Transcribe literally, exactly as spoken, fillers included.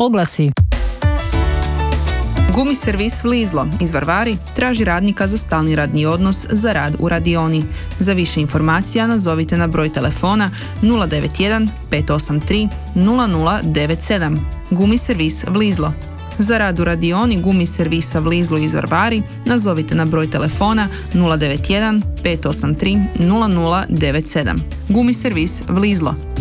Oglasi. Gumi servis Vlizlo iz Varvari traži radnika za stalni radni odnos za rad u radioni. Za više informacija nazovite na broj telefona nula devet jedan pet osam tri nula nula devet sedam. Gumi servis Vlizlo. Za rad u radioni Gumi servisa Vlizlo iz Varvari nazovite na broj telefona nula devet jedan pet osam tri nula nula devet sedam. Gumi servis Vlizlo.